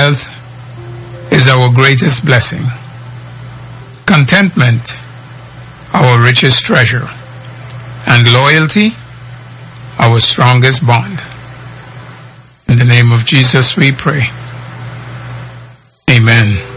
health is our greatest blessing. Contentment, our richest treasure. And loyalty, our strongest bond. In the name of Jesus we pray. Amen.